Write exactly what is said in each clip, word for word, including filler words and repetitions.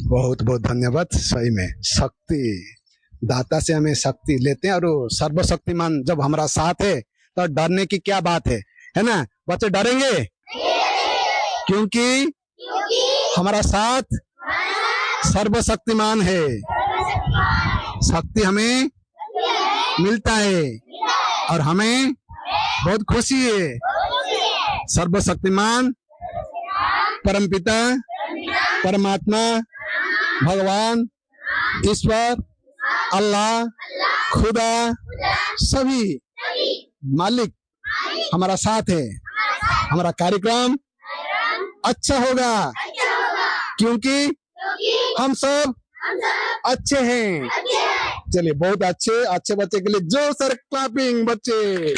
बहुत बहुत धन्यवाद। सही में शक्ति दाता से हमें शक्ति लेते हैं, और सर्वशक्तिमान जब हमारा साथ है तो डरने की क्या बात है, है ना। बच्चे डरेंगे क्योंकि हमारा साथ सर्वशक्तिमान है। शक्ति हमें मिलता है और हमें बहुत खुशी है। सर्वशक्तिमान परमपिता परमात्मा भगवान ईश्वर अल्लाह खुदा सभी मालिक हमारा साथ है। हमारा कार्यक्रम अच्छा होगा क्योंकि हम सब अच्छे हैं। चलिए, बहुत अच्छे अच्छे बच्चे के लिए जोर से क्लैपिंग बच्चे,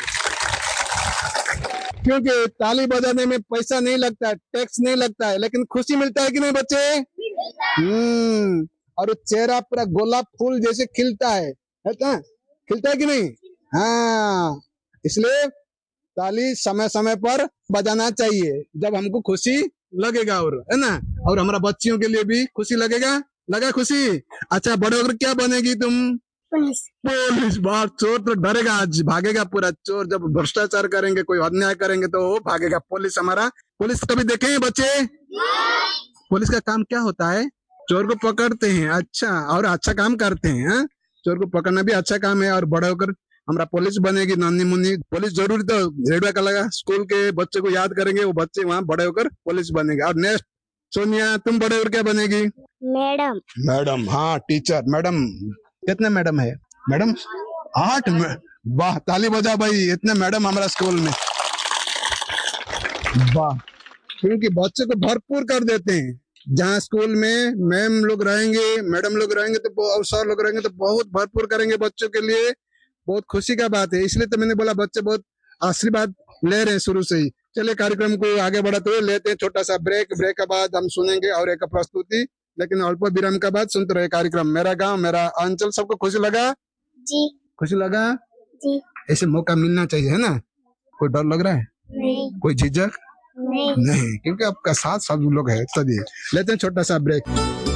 क्योंकि ताली बजाने में पैसा नहीं लगता है, टैक्स नहीं लगता है, लेकिन खुशी मिलता है कि नहीं बच्चे। हम्म और चेहरा पूरा गोलाप फूल जैसे खिलता है, है ना? खिलता है कि नहीं? हाँ, इसलिए ताली समय समय पर बजाना चाहिए जब हमको खुशी लगेगा, और है ना। और हमारा बच्चियों के लिए भी खुशी लगेगा। लगा खुशी? अच्छा, बड़े होकर क्या बनेगी तुम? पुलिस। पुलिस। बात, चोर तो डरेगा, आज भागेगा पूरा चोर। जब भ्रष्टाचार करेंगे, कोई अन्याय करेंगे तो वो भागेगा। पुलिस हमारा, पुलिस कभी देखे हैं बच्चे? पुलिस का काम क्या होता है? चोर को पकड़ते हैं। अच्छा, और अच्छा काम करते हैं। हा? चोर को पकड़ना भी अच्छा काम है। और बड़े होकर हमारा पुलिस बनेगी, नन्ही मुन्नी पुलिस। जरूरी तो रेडियो का लगा, स्कूल के बच्चे को याद करेंगे, वो बच्चे वहाँ बड़े होकर पुलिस बनेंगे। और नेक्स्ट सोनिया, तुम बड़े होकर क्या बनेगी? मैडम। मैडम, हाँ टीचर। मैडम कितने मैडम है? मैडम आठ। वाह, ताली बजा भाई, इतने मैडम हमारा स्कूल में। वाह, क्योंकि बच्चे को भरपूर कर देते हैं। जहाँ स्कूल में मैम लोग रहेंगे, मैडम लोग रहेंगे तो, और सर लोग रहेंगे तो बहुत भरपूर करेंगे बच्चों के लिए। बहुत खुशी का बात है। इसलिए तो मैंने बोला बच्चे बहुत आशीर्वाद ले रहे हैं शुरू से ही। चलिए, कार्यक्रम को आगे बढ़ाते हुए लेते हैं छोटा सा ब्रेक। ब्रेक के बाद हम सुनेंगे और एक प्रस्तुति, लेकिन अल्प विराम के बाद सुनते रहे कार्यक्रम मेरा गांव मेरा अंचल। सबको खुशी लगा? जी। खुशी लगा? जी। ऐसे मौका मिलना चाहिए, है ना। कोई डर लग रहा है? नहीं। कोई झिझक? नहीं, नहीं, क्योंकि आपका साथ सब लोग है। चलिए लेते हैं छोटा सा ब्रेक।